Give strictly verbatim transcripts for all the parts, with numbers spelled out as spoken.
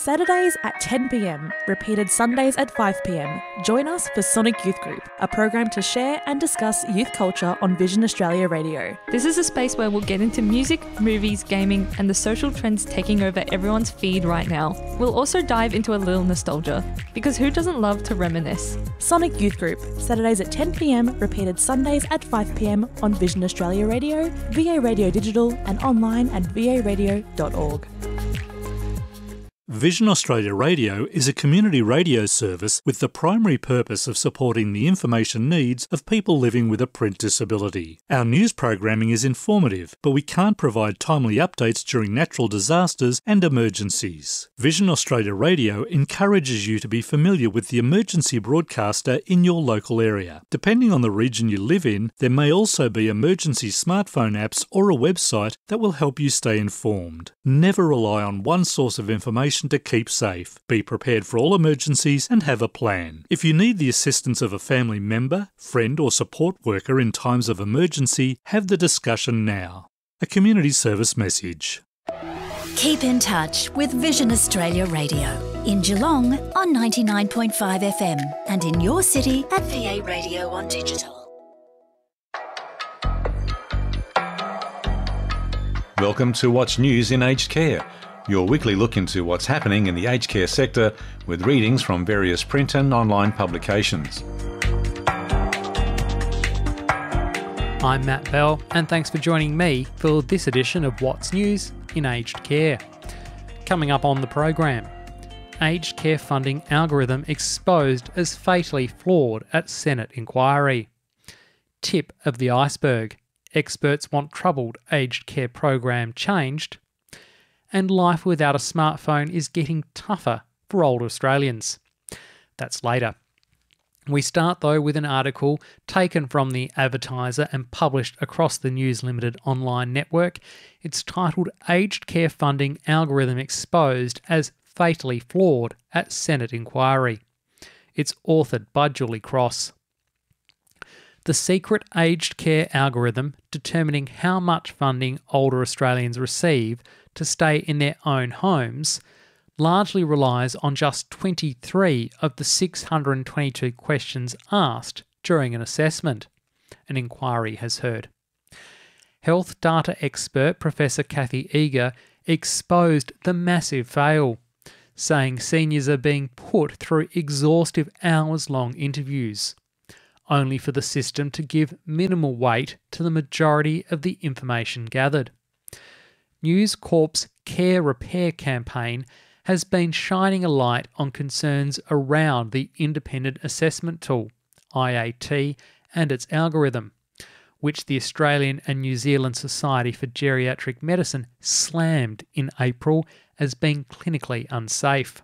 Saturdays at ten p m, repeated Sundays at five p m. Join us for Sonic Youth Group, a program to share and discuss youth culture on Vision Australia Radio. This is a space where we'll get into music, movies, gaming, and the social trends taking over everyone's feed right now. We'll also dive into a little nostalgia, because who doesn't love to reminisce? Sonic Youth Group, Saturdays at ten p m, repeated Sundays at five p m on Vision Australia Radio, V A Radio Digital, and online at v a radio dot org. Vision Australia Radio is a community radio service with the primary purpose of supporting the information needs of people living with a print disability. Our news programming is informative, but we can't provide timely updates during natural disasters and emergencies. Vision Australia Radio encourages you to be familiar with the emergency broadcaster in your local area. Depending on the region you live in, there may also be emergency smartphone apps or a website that will help you stay informed. Never rely on one source of information to keep safe. Be prepared for all emergencies and have a plan. If you need the assistance of a family member, friend or support worker in times of emergency, have the discussion now. A community service message. Keep in touch with Vision Australia Radio in Geelong on ninety-nine point five F M and in your city at V A Radio on digital. Welcome to What's News in Aged Care, your weekly look into what's happening in the aged care sector with readings from various print and online publications. I'm Matt Bell, and thanks for joining me for this edition of What's News in Aged Care. Coming up on the program, aged care funding algorithm exposed as fatally flawed at Senate inquiry. Tip of the iceberg, experts want troubled aged care program changed. And life without a smartphone is getting tougher for older Australians. That's later. We start though with an article taken from the Advertiser and published across the News Limited online network. It's titled Aged Care Funding Algorithm Exposed as Fatally Flawed at Senate Inquiry. It's authored by Julie Cross. The secret aged care algorithm determining how much funding older Australians receive to stay in their own homes largely relies on just twenty-three of the six hundred twenty-two questions asked during an assessment, an inquiry has heard. Health data expert Professor Kathy Eager exposed the massive fail, saying seniors are being put through exhaustive hours-long interviews, only for the system to give minimal weight to the majority of the information gathered. News Corp's Care Repair campaign has been shining a light on concerns around the independent assessment tool, I A T, and its algorithm, which the Australian and New Zealand Society for Geriatric Medicine slammed in April as being clinically unsafe.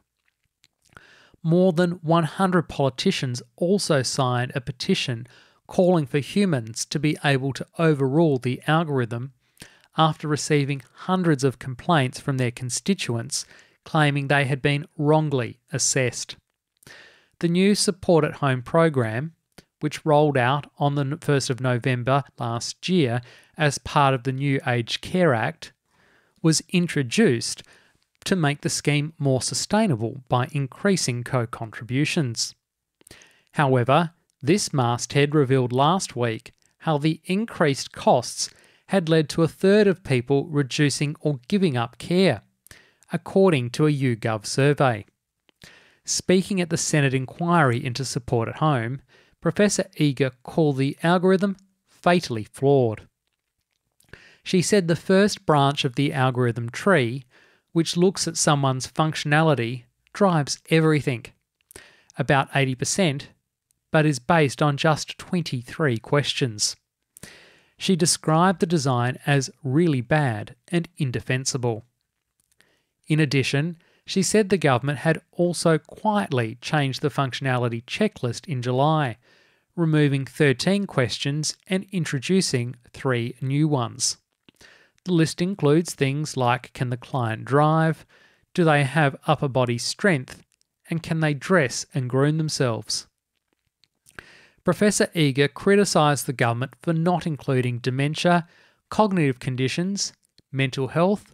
More than one hundred politicians also signed a petition calling for humans to be able to overrule the algorithm after receiving hundreds of complaints from their constituents claiming they had been wrongly assessed. The new Support at Home program, which rolled out on the first of November last year as part of the new Aged Care Act, was introduced to make the scheme more sustainable by increasing co-contributions. However, this masthead revealed last week how the increased costs had led to a third of people reducing or giving up care, according to a YouGov survey. Speaking at the Senate inquiry into Support at Home, Professor Eager called the algorithm fatally flawed. She said the first branch of the algorithm tree, which looks at someone's functionality, drives everything, about eighty percent, but is based on just twenty-three questions. She described the design as really bad and indefensible. In addition, she said the government had also quietly changed the functionality checklist in July, removing thirteen questions and introducing three new ones. The list includes things like, can the client drive, do they have upper body strength, and can they dress and groom themselves? Professor Eager criticised the government for not including dementia, cognitive conditions, mental health,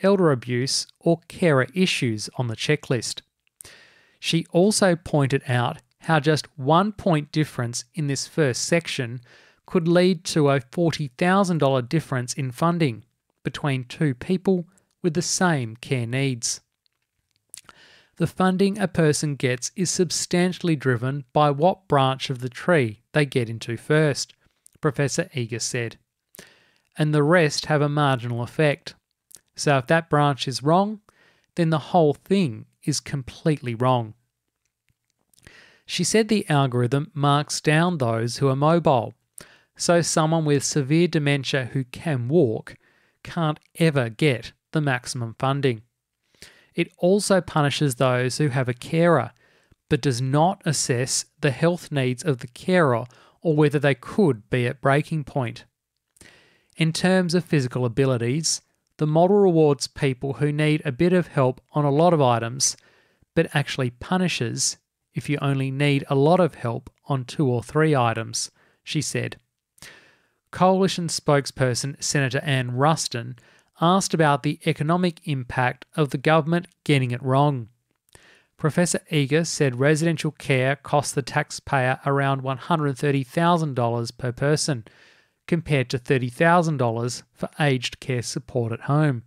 elder abuse or carer issues on the checklist. She also pointed out how just one point difference in this first section could lead to a forty thousand dollars difference in funding between two people with the same care needs. The funding a person gets is substantially driven by what branch of the tree they get into first, Professor Eager said, and the rest have a marginal effect. So if that branch is wrong, then the whole thing is completely wrong. She said the algorithm marks down those who are mobile, so someone with severe dementia who can walk can't ever get the maximum funding. It also punishes those who have a carer, but does not assess the health needs of the carer or whether they could be at breaking point. In terms of physical abilities, the model rewards people who need a bit of help on a lot of items, but actually punishes if you only need a lot of help on two or three items, she said. Coalition spokesperson Senator Ann Ruston asked about the economic impact of the government getting it wrong. Professor Eager said residential care costs the taxpayer around one hundred thirty thousand dollars per person, compared to thirty thousand dollars for aged care support at home.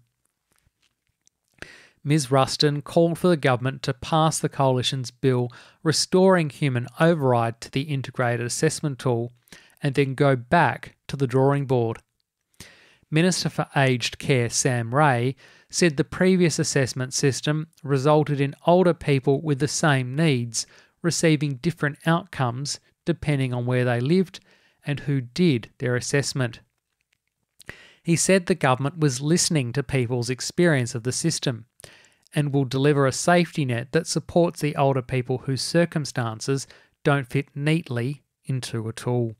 Miz Ruston called for the government to pass the Coalition's bill restoring human override to the integrated assessment tool and then go back to the drawing board. Minister for Aged Care Sam Ray said the previous assessment system resulted in older people with the same needs receiving different outcomes depending on where they lived and who did their assessment. He said the government was listening to people's experience of the system and will deliver a safety net that supports the older people whose circumstances don't fit neatly into a tool.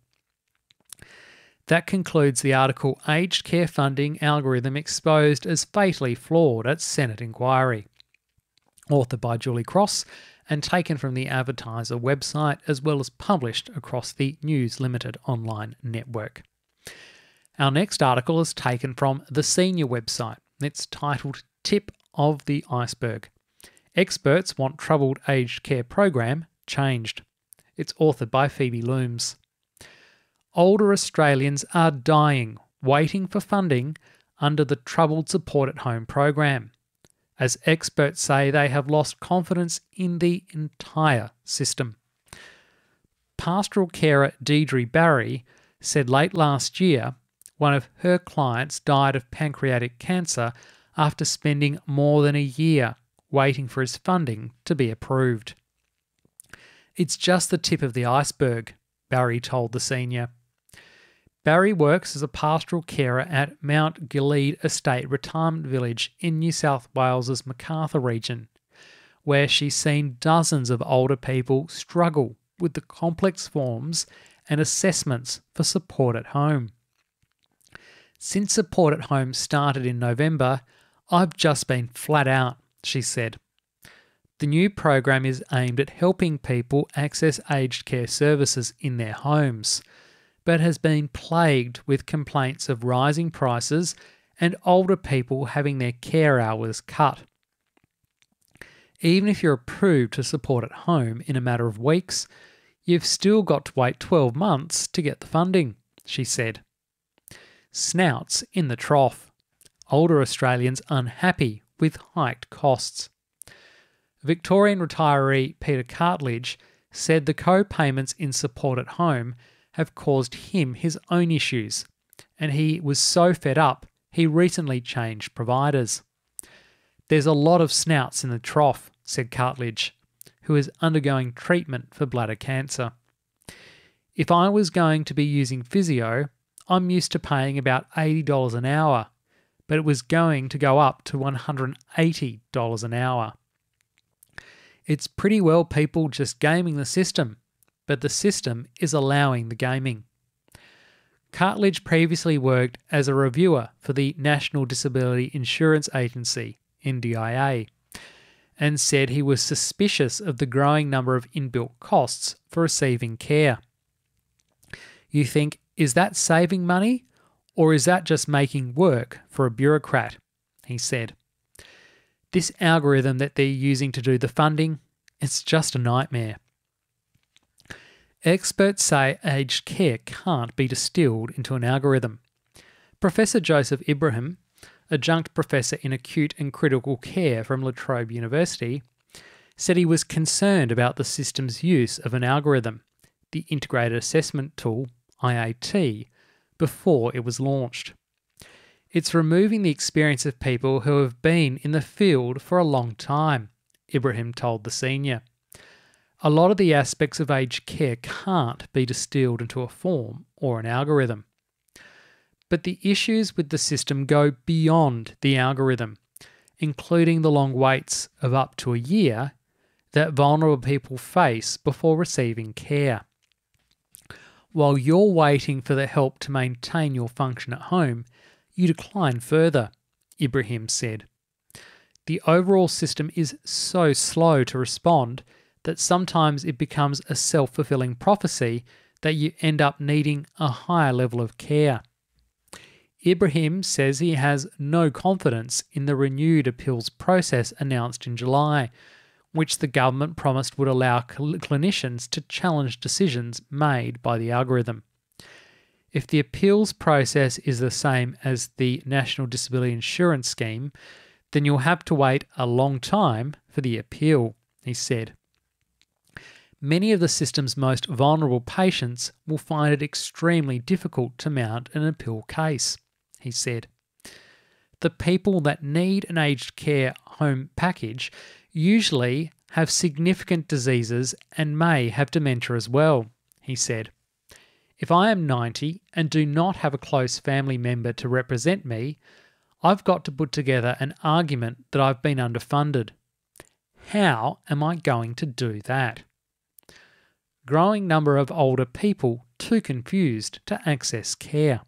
That concludes the article Aged Care Funding Algorithm Exposed as Fatally Flawed at Senate Inquiry, authored by Julie Cross and taken from the Advertiser website as well as published across the News Limited online network. Our next article is taken from the Senior website. It's titled Tip of the Iceberg. Experts want troubled aged care program changed. It's authored by Phoebe Looms. Older Australians are dying, waiting for funding under the Troubled Support at Home program, as experts say they have lost confidence in the entire system. Pastoral carer Deidre Barry said late last year one of her clients died of pancreatic cancer after spending more than a year waiting for his funding to be approved. It's just the tip of the iceberg, Barry told the Senior. Barry works as a pastoral carer at Mount Gilead Estate Retirement Village in New South Wales's Macarthur region, where she's seen dozens of older people struggle with the complex forms and assessments for support at home. Since support at home started in November, I've just been flat out, she said. The new program is aimed at helping people access aged care services in their homes, but has been plagued with complaints of rising prices and older people having their care hours cut. Even if you're approved to support at home in a matter of weeks, you've still got to wait twelve months to get the funding, she said. Snouts in the trough. Older Australians unhappy with hiked costs. Victorian retiree Peter Cartledge said the co-payments in support at home have caused him his own issues, and he was so fed up he recently changed providers. There's a lot of snouts in the trough, said Cartledge, who is undergoing treatment for bladder cancer. If I was going to be using physio, I'm used to paying about eighty dollars an hour, but it was going to go up to one hundred eighty dollars an hour. It's pretty well people just gaming the system, but the system is allowing the gaming. Cartledge previously worked as a reviewer for the National Disability Insurance Agency, N D I A, and said he was suspicious of the growing number of inbuilt costs for receiving care. You think, is that saving money, or is that just making work for a bureaucrat? He said. This algorithm that they're using to do the funding, it's just a nightmare. Experts say aged care can't be distilled into an algorithm. Professor Joseph Ibrahim, adjunct professor in acute and critical care from La Trobe University, said he was concerned about the system's use of an algorithm, the Integrated Assessment Tool, I A T, before it was launched. It's removing the experience of people who have been in the field for a long time, Ibrahim told the senior. A lot of the aspects of aged care can't be distilled into a form or an algorithm. But the issues with the system go beyond the algorithm, including the long waits of up to a year that vulnerable people face before receiving care. While you're waiting for the help to maintain your function at home, you decline further, Ibrahim said. The overall system is so slow to respond that sometimes it becomes a self-fulfilling prophecy that you end up needing a higher level of care. Ibrahim says he has no confidence in the renewed appeals process announced in July, which the government promised would allow cl- clinicians to challenge decisions made by the algorithm. If the appeals process is the same as the National Disability Insurance Scheme, then you'll have to wait a long time for the appeal, he said. Many of the system's most vulnerable patients will find it extremely difficult to mount an appeal case, he said. The people that need an aged care home package usually have significant diseases and may have dementia as well, he said. If I am ninety and do not have a close family member to represent me, I've got to put together an argument that I've been underfunded. How am I going to do that? Growing number of older people too confused to access care.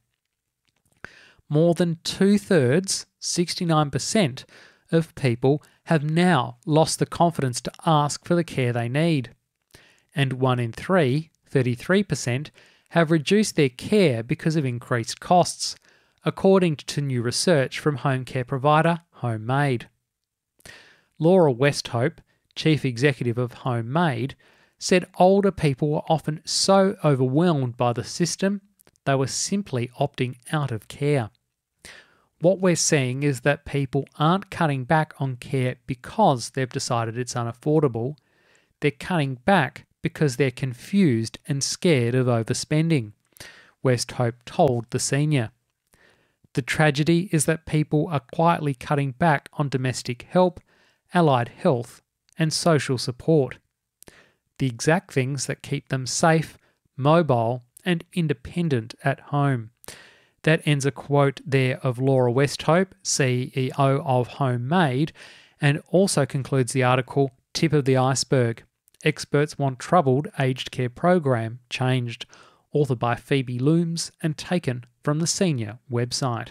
More than two-thirds, sixty-nine percent, of people have now lost the confidence to ask for the care they need. And one in three, thirty-three percent, have reduced their care because of increased costs, according to new research from home care provider Homemade. Laura Westhope, Chief Executive of Homemade, said older people were often so overwhelmed by the system they were simply opting out of care. What we're seeing is that people aren't cutting back on care because they've decided it's unaffordable. They're cutting back because they're confused and scared of overspending, Westhope told the senior. The tragedy is that people are quietly cutting back on domestic help, allied health, and social support. The exact things that keep them safe, mobile, and independent at home. That ends a quote there of Laura Westhope, C E O of Homemade, and also concludes the article, Tip of the Iceberg. Experts want troubled aged care program changed, authored by Phoebe Looms and taken from the Senior website.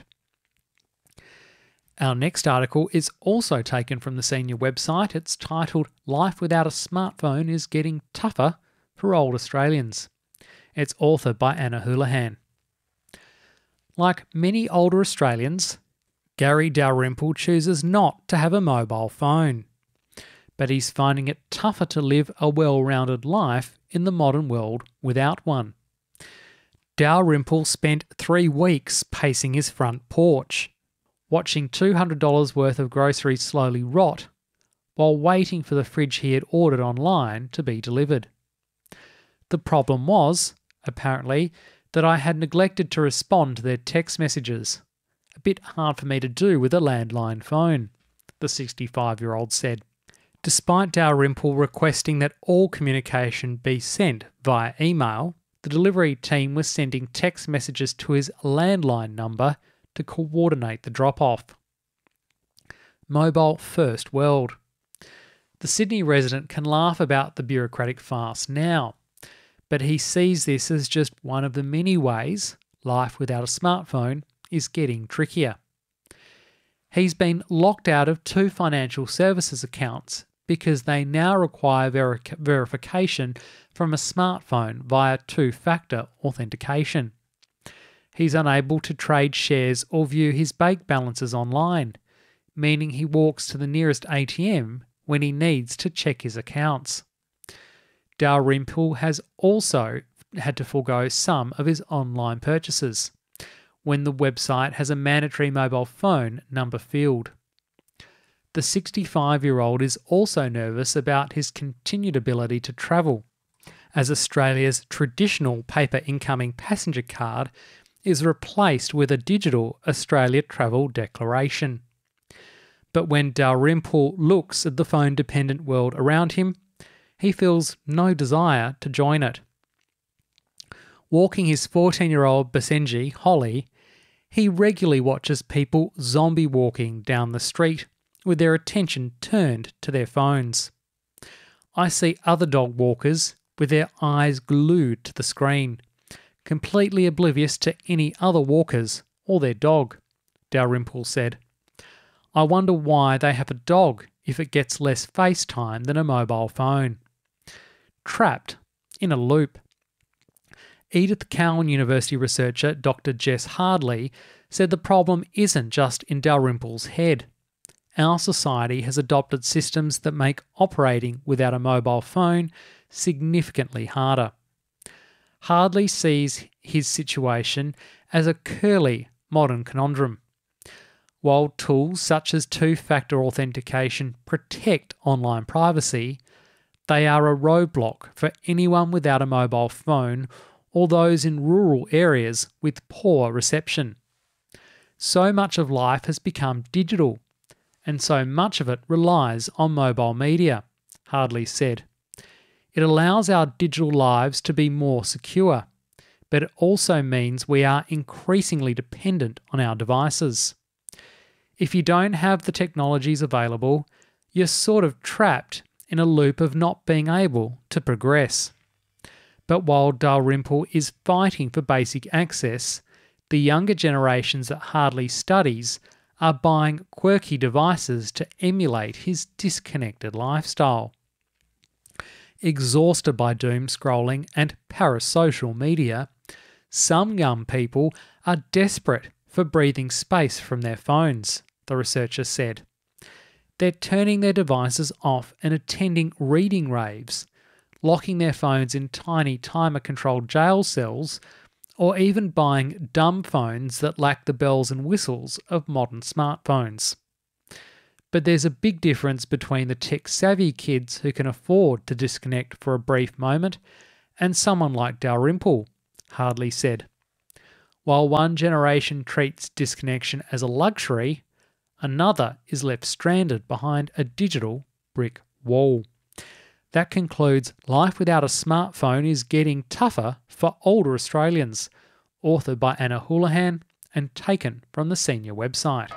Our next article is also taken from the Senior website. It's titled, Life Without a Smartphone is Getting Tougher for Old Australians. It's authored by Anna Houlihan. Like many older Australians, Gary Dalrymple chooses not to have a mobile phone, but he's finding it tougher to live a well-rounded life in the modern world without one. Dalrymple spent three weeks pacing his front porch, watching two hundred dollars worth of groceries slowly rot, while waiting for the fridge he had ordered online to be delivered. The problem was, apparently, that I had neglected to respond to their text messages. A bit hard for me to do with a landline phone, the sixty-five-year-old said. Despite Dalrymple requesting that all communication be sent via email, the delivery team was sending text messages to his landline number to coordinate the drop-off. Mobile first world. The Sydney resident can laugh about the bureaucratic farce now, but he sees this as just one of the many ways life without a smartphone is getting trickier. He's been locked out of two financial services accounts because they now require ver- verification from a smartphone via two-factor authentication. He's unable to trade shares or view his bank balances online, meaning he walks to the nearest A T M when he needs to check his accounts. Dalrymple has also had to forego some of his online purchases when the website has a mandatory mobile phone number field. The sixty-five-year-old is also nervous about his continued ability to travel, as Australia's traditional paper incoming passenger card is replaced with a digital Australia Travel Declaration. But when Dalrymple looks at the phone-dependent world around him, he feels no desire to join it. Walking his fourteen-year-old Basenji, Holly, he regularly watches people zombie walking down the street with their attention turned to their phones. I see other dog walkers with their eyes glued to the screen, completely oblivious to any other walkers or their dog, Dalrymple said. I wonder why they have a dog if it gets less face time than a mobile phone. Trapped in a loop. Edith Cowan University researcher Doctor Jess Hardley said the problem isn't just in Dalrymple's head. Our society has adopted systems that make operating without a mobile phone significantly harder. Hardley sees his situation as a curly modern conundrum. While tools such as two-factor authentication protect online privacy, they are a roadblock for anyone without a mobile phone or those in rural areas with poor reception. So much of life has become digital, and so much of it relies on mobile media, Hardley said. It allows our digital lives to be more secure, but it also means we are increasingly dependent on our devices. If you don't have the technologies available, you're sort of trapped in a loop of not being able to progress. But while Dalrymple is fighting for basic access, the younger generations that Hardley studies are buying quirky devices to emulate his disconnected lifestyle. Exhausted by doom scrolling and parasocial media, some young people are desperate for breathing space from their phones, the researcher said. They're turning their devices off and attending reading raves, locking their phones in tiny timer-controlled jail cells, or even buying dumb phones that lack the bells and whistles of modern smartphones. But there's a big difference between the tech-savvy kids who can afford to disconnect for a brief moment and someone like Dalrymple, Hardley said. While one generation treats disconnection as a luxury, another is left stranded behind a digital brick wall. That concludes Life Without a Smartphone is Getting Tougher for Older Australians, authored by Anna Houlihan and taken from the Senior website.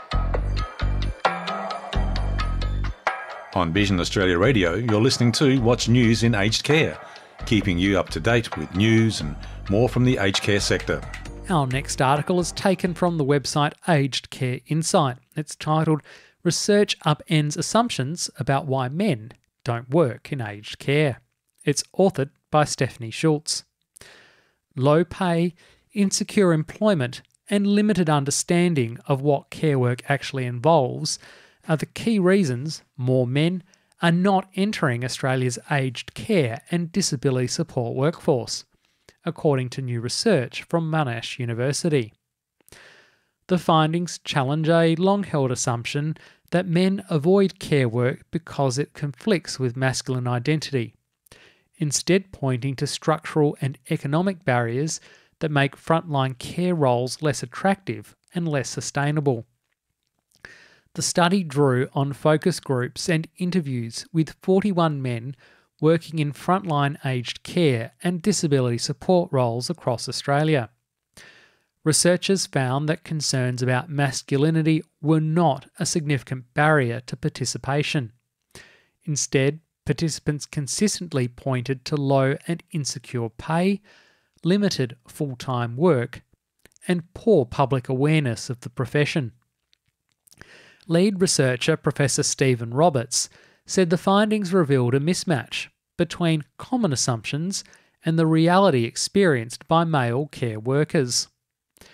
On Vision Australia Radio, you're listening to What's News in Aged Care, keeping you up to date with news and more from the aged care sector. Our next article is taken from the website Aged Care Insight. It's titled Research Upends Assumptions About Why Men Don't Work in Aged Care. It's authored by Stephanie Schultz. Low pay, insecure employment, and limited understanding of what care work actually involves are the key reasons more men are not entering Australia's aged care and disability support workforce, according to new research from Monash University. The findings challenge a long-held assumption that men avoid care work because it conflicts with masculine identity, instead pointing to structural and economic barriers that make frontline care roles less attractive and less sustainable. The study drew on focus groups and interviews with forty-one men working in frontline aged care and disability support roles across Australia. Researchers found that concerns about masculinity were not a significant barrier to participation. Instead, participants consistently pointed to low and insecure pay, limited full-time work, and poor public awareness of the profession. Lead researcher Professor Stephen Roberts said the findings revealed a mismatch between common assumptions and the reality experienced by male care workers.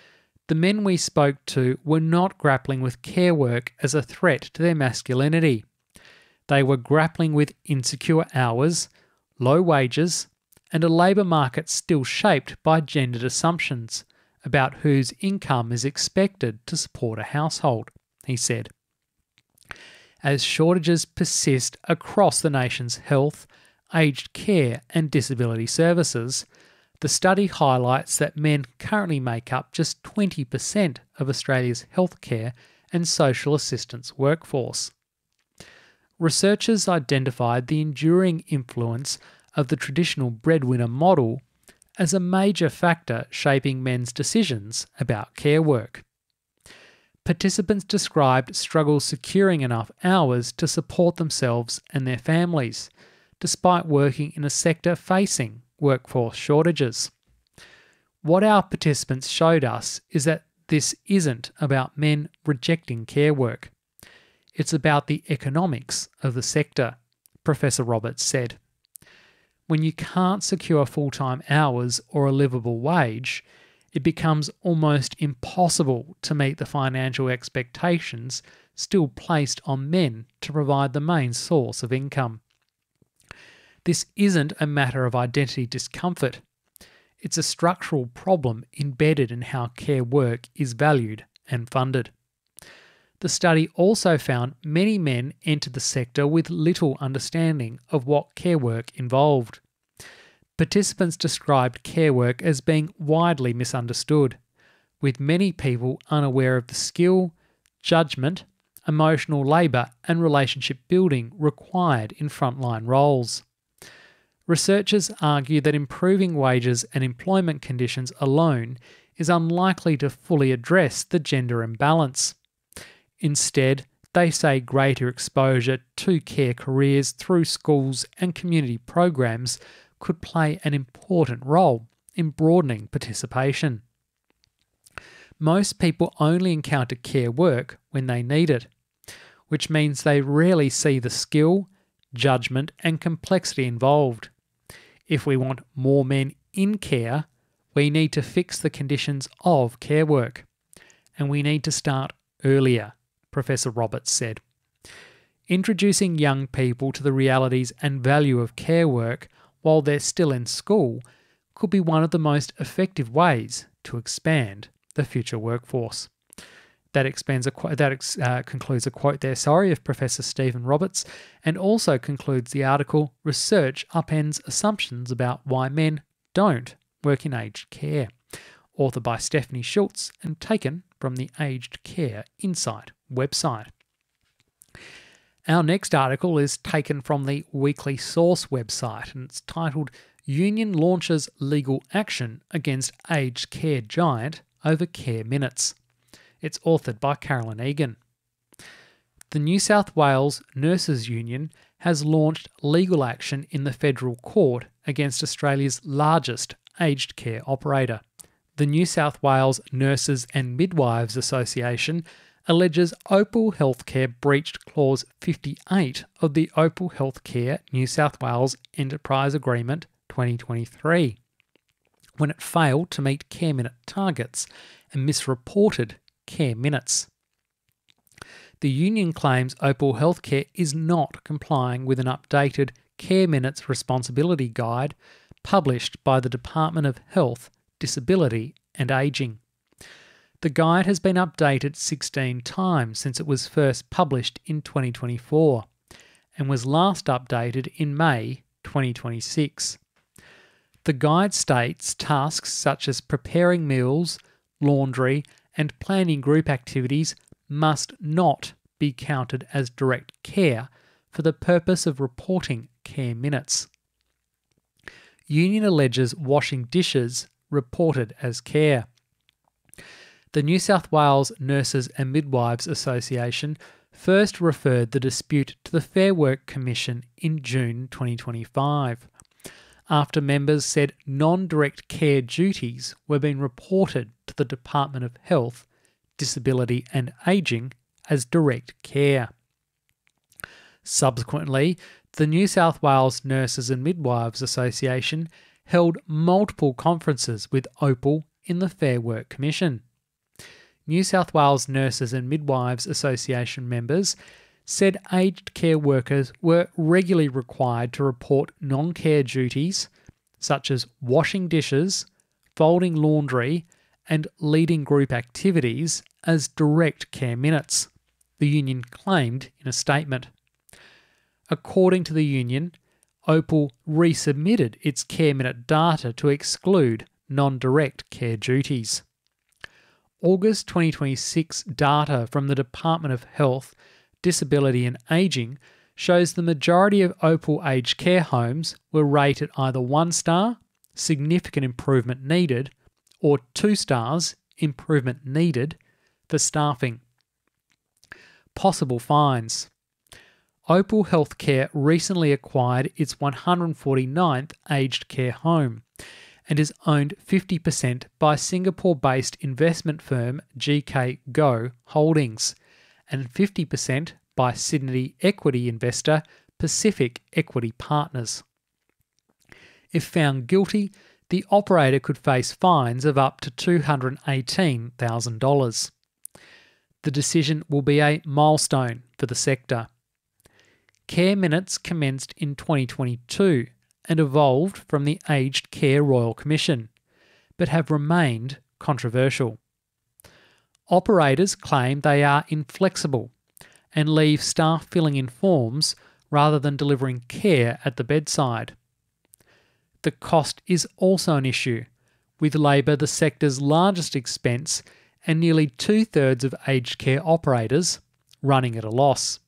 The men we spoke to were not grappling with care work as a threat to their masculinity. They were grappling with insecure hours, low wages, and a labour market still shaped by gendered assumptions about whose income is expected to support a household, he said. As shortages persist across the nation's health, aged care and disability services, the study highlights that men currently make up just twenty percent of Australia's healthcare and social assistance workforce. Researchers identified the enduring influence of the traditional breadwinner model as a major factor shaping men's decisions about care work. Participants described struggles securing enough hours to support themselves and their families, despite working in a sector facing workforce shortages. What our participants showed us is that this isn't about men rejecting care work. It's about the economics of the sector, Professor Roberts said. When you can't secure full-time hours or a livable wage, it becomes almost impossible to meet the financial expectations still placed on men to provide the main source of income. This isn't a matter of identity discomfort. It's a structural problem embedded in how care work is valued and funded. The study also found many men entered the sector with little understanding of what care work involved. Participants described care work as being widely misunderstood, with many people unaware of the skill, judgment, emotional labour and relationship building required in frontline roles. Researchers argue that improving wages and employment conditions alone is unlikely to fully address the gender imbalance. Instead, they say greater exposure to care careers through schools and community programs could play an important role in broadening participation. Most people only encounter care work when they need it, which means they rarely see the skill, judgment and complexity involved. If we want more men in care, we need to fix the conditions of care work, and we need to start earlier, Professor Roberts said. Introducing young people to the realities and value of care work while they're still in school could be one of the most effective ways to expand the future workforce. That, expands a, that ex, uh, concludes a quote there, sorry, of Professor Stephen Roberts, and also concludes the article, Research Upends Assumptions About Why Men Don't Work in Aged Care, authored by Stephanie Schultz and taken from the Aged Care Insight website. Our next article is taken from the Weekly Source website, and it's titled Union Launches Legal Action Against Aged Care Giant Over Care Minutes. It's authored by Carolyn Egan. The New South Wales Nurses Union has launched legal action in the federal court against Australia's largest aged care operator. The New South Wales Nurses and Midwives Association alleges Opal Healthcare breached Clause fifty-eight of the Opal Healthcare New South Wales Enterprise Agreement twenty twenty-three, when it failed to meet care minute targets and misreported care minutes. The union claims Opal Healthcare is not complying with an updated Care Minutes Responsibility Guide published by the Department of Health, Disability and Ageing. The guide has been updated sixteen times since it was first published in twenty twenty-four and was last updated in May twenty twenty-six. The guide states tasks such as preparing meals, laundry, and planning group activities must not be counted as direct care for the purpose of reporting care minutes. Union alleges washing dishes reported as care. The New South Wales Nurses and Midwives Association first referred the dispute to the Fair Work Commission in June twenty twenty-five, after members said non-direct care duties were being reported to the Department of Health, Disability and Ageing as direct care. Subsequently, the New South Wales Nurses and Midwives Association held multiple conferences with Opal in the Fair Work Commission. New South Wales Nurses and Midwives Association members said aged care workers were regularly required to report non-care duties such as washing dishes, folding laundry and leading group activities as direct care minutes, the union claimed in a statement. According to the union, Opal resubmitted its care minute data to exclude non-direct care duties. August twenty twenty-six data from the Department of Health, Disability and Ageing shows the majority of Opal aged care homes were rated either one star, significant improvement needed, or two stars, improvement needed, for staffing. Possible fines. Opal Healthcare recently acquired its one hundred forty-ninth aged care home and is owned fifty percent by Singapore-based investment firm G K Go Holdings and fifty percent by Sydney equity investor Pacific Equity Partners. If found guilty, the operator could face fines of up to two hundred eighteen thousand dollars. The decision will be a milestone for the sector. Care minutes commenced in twenty twenty-two and evolved from the Aged Care Royal Commission, but have remained controversial. Operators claim they are inflexible and leave staff filling in forms rather than delivering care at the bedside. The cost is also an issue, with labour the sector's largest expense and nearly two-thirds of aged care operators running at a loss.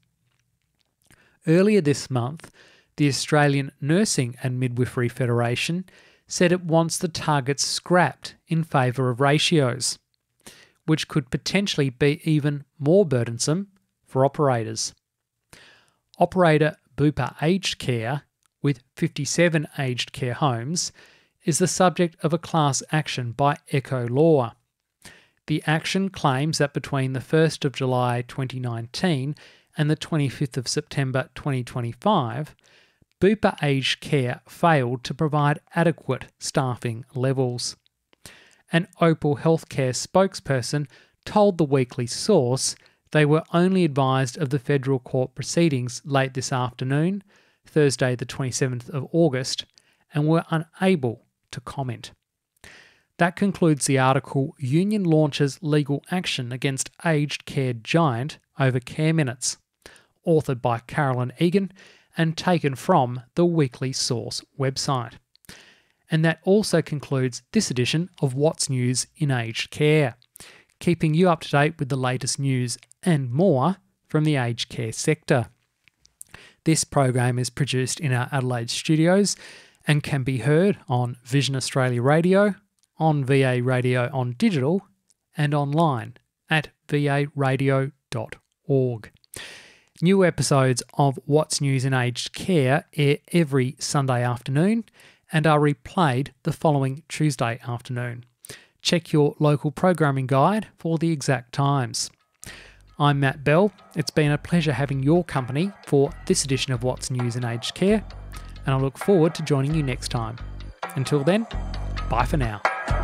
Earlier this month, the Australian Nursing and Midwifery Federation said it wants the targets scrapped in favour of ratios, which could potentially be even more burdensome for operators. Operator Bupa Aged Care, with fifty-seven aged care homes, is the subject of a class action by Echo Law. The action claims that between the first of July twenty nineteen and the twenty-fifth of September twenty twenty-five, Bupa Aged Care failed to provide adequate staffing levels. An Opal Healthcare spokesperson told the Weekly Source they were only advised of the federal court proceedings late this afternoon, Thursday the twenty-seventh of August, and were unable to comment. That concludes the article Union Launches Legal Action Against Aged Care Giant Over Care Minutes, authored by Carolyn Egan and taken from the Weekly Source website. And that also concludes this edition of What's News in Aged Care, keeping you up to date with the latest news and more from the aged care sector. This program is produced in our Adelaide studios and can be heard on Vision Australia Radio, on V A Radio on digital, and online at v a radio dot org. New episodes of What's News in Aged Care air every Sunday afternoon and are replayed the following Tuesday afternoon. Check your local programming guide for the exact times. I'm Matt Bell. It's been a pleasure having your company for this edition of What's News in Aged Care, and I look forward to joining you next time. Until then, bye for now.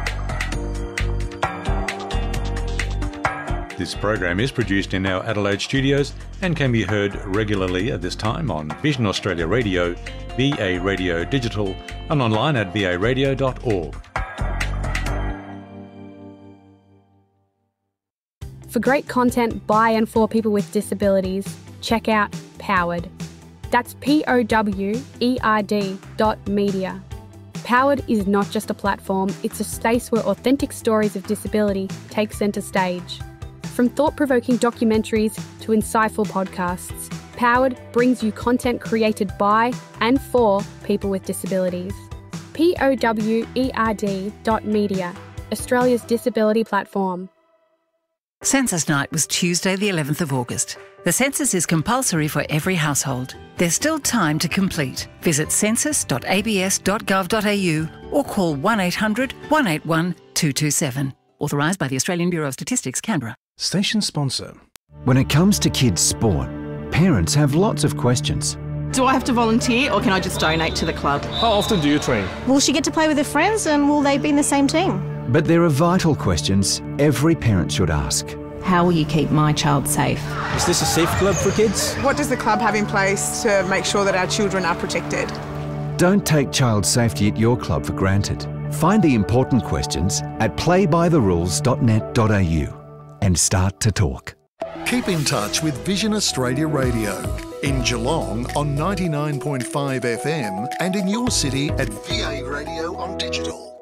This program is produced in our Adelaide studios and can be heard regularly at this time on Vision Australia Radio, V A Radio Digital, and online at v a radio dot org. For great content by and for people with disabilities, check out Powered. That's P O W E R D dot media. Powered is not just a platform, it's a space where authentic stories of disability take centre stage. From thought-provoking documentaries to insightful podcasts, Powered brings you content created by and for people with disabilities. P O W E R D dot media, Australia's disability platform. Census Night was Tuesday the eleventh of August. The census is compulsory for every household. There's still time to complete. Visit census dot a b s dot gov dot a u or call one eight hundred, one eight one, two two seven. Authorised by the Australian Bureau of Statistics, Canberra. Station sponsor. When it comes to kids' sport, parents have lots of questions. Do I have to volunteer or can I just donate to the club? How often do you train? Will she get to play with her friends and will they be in the same team? But there are vital questions every parent should ask. How will you keep my child safe? Is this a safe club for kids? What does the club have in place to make sure that our children are protected? Don't take child safety at your club for granted. Find the important questions at play by the rules dot net dot a u and start to talk. Keep in touch with Vision Australia Radio in Geelong on ninety-nine point five F M and in your city at V A Radio on digital.